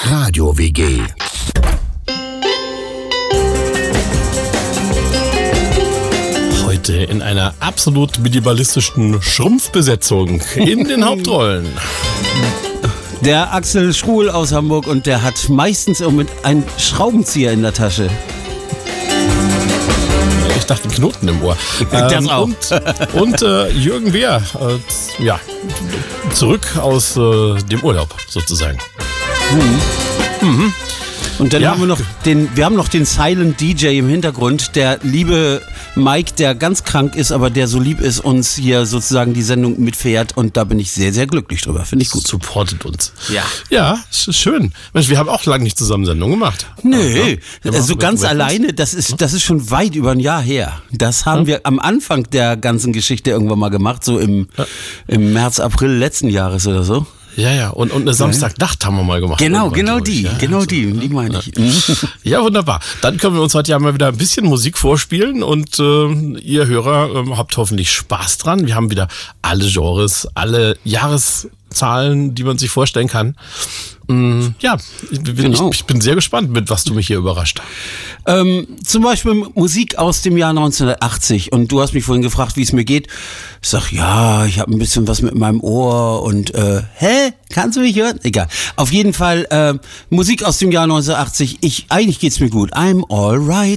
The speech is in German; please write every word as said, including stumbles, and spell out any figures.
Radio-W G. Heute in einer absolut minimalistischen Schrumpfbesetzung in den Hauptrollen. Der Axel Schruhl aus Hamburg, und der hat meistens im Moment einen Schraubenzieher in der Tasche. Ich dachte, Knoten im Ohr. Das ähm, auch. Und, und äh, Jürgen Wehr, äh, ja, zurück aus äh, dem Urlaub sozusagen. Mhm. Mhm. Und dann Ja. haben wir noch den, wir haben noch den Silent D J im Hintergrund, der liebe Mike, der ganz krank ist, aber der so lieb ist, uns hier sozusagen die Sendung mitfährt, und da bin ich sehr, sehr glücklich drüber. Finde ich gut. Supportet uns. Ja. Ja, sch- schön. Mensch, wir haben auch lange nicht zusammen Sendung gemacht. Nö, Ja, also ja. ganz Über- alleine, das ist, das ist schon weit über ein Jahr her. Das haben wir am Anfang der ganzen Geschichte irgendwann mal gemacht, so im, im März, April letzten Jahres oder so. Ja, ja. Und, und eine Samstagnacht haben wir mal gemacht. Genau, irgendwann, genau glaub ich. die, Ja, genau so. die, die meine ich. Mhm. Ja, wunderbar. Dann können wir uns heute ja mal wieder ein bisschen Musik vorspielen, und äh, ihr Hörer ähm, habt hoffentlich Spaß dran. Wir haben wieder alle Genres, alle Jahreszahlen, die man sich vorstellen kann. Mm, ja, ich, Genau. ich, ich bin sehr gespannt, mit was du mich hier überrascht. Ähm, zum Beispiel Musik aus dem Jahr neunzehnhundertachtzig, und du hast mich vorhin gefragt, wie es mir geht. Ich sag, ja, ich habe ein bisschen was mit meinem Ohr und äh, hä? Kannst du mich hören? Egal. Auf jeden Fall äh, Musik aus dem Jahr neunzehnhundertachtzig. Ich, eigentlich geht's mir gut. I'm all right.